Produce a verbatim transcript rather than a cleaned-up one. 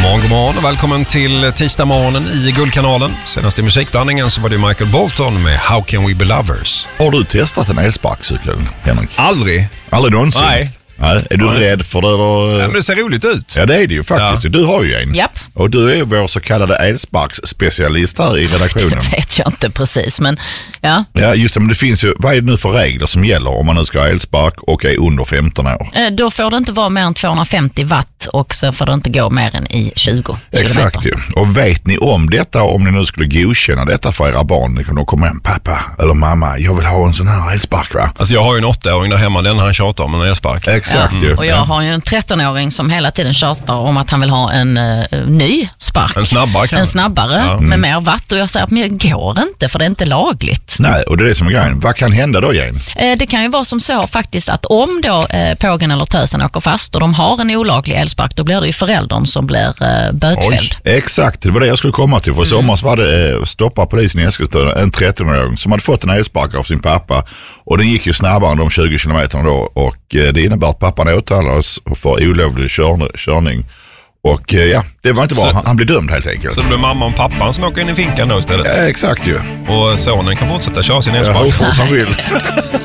God morgon, god morgon och välkommen till tisdag morgonen i Guldkanalen. Senast i musikblandningen så var det Michael Bolton med How Can We Be Lovers. Har du testat en elsparkcykel, Henrik? Aldrig. Aldrig någonsin? Nej. Nej. Är du Nej. rädd för det? Eller? Ja, men det ser roligt ut. Ja, det är det ju faktiskt. Ja. Du har ju en. Japp. Och du är vår så kallade elsparksspecialist här i redaktionen. Det vet jag inte precis, men ja. Ja, just det. Men det finns ju, vad är det nu för regler som gäller om man nu ska ha elspark och är under femton år? Eh, då får det inte vara mer än tvåhundrafemtio watt och så får det inte gå mer än i tjugo Exakt ju. Och vet ni om detta, om ni nu skulle godkänna detta för era barn, ni kan då komma hem, pappa eller mamma, jag vill ha en sån här elspark, va? Alltså jag har ju en åttaåring där hemma, den han tjatar om en elspark. Exakt ja. ju. Och jag har ju en trettonåring som hela tiden tjatar om att han vill ha en uh, ny spark. En snabbare kanske? En snabbare ja. med mm. mer watt, och jag säger att men det går inte för det är inte lagligt. Nej, och det är det som är grejen. Vad kan hända då, Jane? Eh, det kan ju vara som så faktiskt att om då eh, pågen eller tösen åker fast och de har en olaglig elspark, då blir det ju föräldern som blir eh, bötfälld. Oj, exakt, det var det jag skulle komma till. För mm. sommars var det eh, stoppa polisen i Eskilstuna, en trettonåring som hade fått en elspark av sin pappa, och den gick ju snabbare än de tjugo kilometer då, och eh, det innebär att pappan åtalades för olovlig kör, körning. Och eh, ja, det var inte bra. Han, han blev dömd helt enkelt. Så det blir mamma och pappan som åker in i finkan då istället? Ja, exakt ju. Och sonen kan fortsätta köra sin elspark? Ja, hur fort han vill.